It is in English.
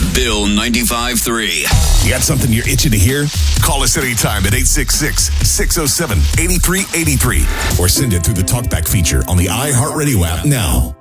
Bill 95.3. You got something you're itching to hear? Call us anytime at 866-607-8383 or send it through the TalkBack feature on the iHeartRadio app now.